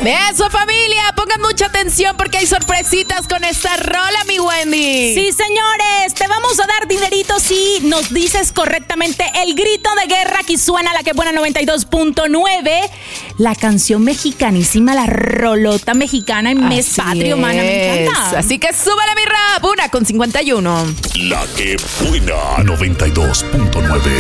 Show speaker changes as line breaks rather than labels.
Eso, familia, pongan mucha atención porque hay sorpresitas con esta rola, mi Wendy.
Sí, señores, te vamos a dar dinerito si nos dices correctamente el grito de guerra. Aquí suena la que buena 92.9, la canción mexicanísima, la rolota mexicana en mes patrio, mana, me encanta.
Así que súbele mi rap, 1:51.
La que buena 92.9.